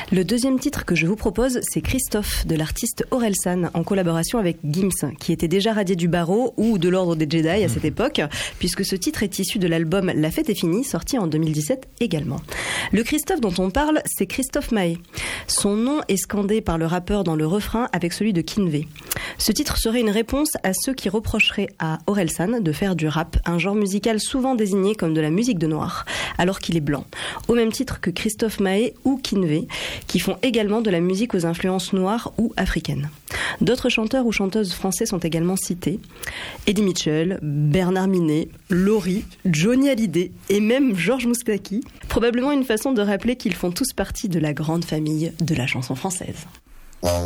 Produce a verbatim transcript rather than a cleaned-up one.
Le deuxième titre que je vous propose, c'est Christophe de l'artiste Orelsan en collaboration avec Gims, qui était déjà radié du barreau ou de l'ordre des Jedi à cette époque, puisque ce titre est issu de l'album La Fête est finie, sorti en deux mille dix-sept également. Le Christophe dont on parle, c'est Christophe Maé. Son nom est scandé par le rappeur dans le refrain avec celui de Kinvey. Ce titre serait une réponse à ceux qui reprocheraient à Orelsan de faire du rap, un genre musical souvent désigné comme de la musique de noir, alors qu'il est blanc. Au même titre que Christophe Maé ou Kinvey, qui font également de la musique aux influences noires ou africaines. D'autres chanteurs ou chanteuses français sont également cités. Eddie Mitchell, Bernard Minet, Laurie, Johnny Hallyday et même Georges Moustaki. Probablement une façon de rappeler qu'ils font tous partie de la grande famille de la chanson française.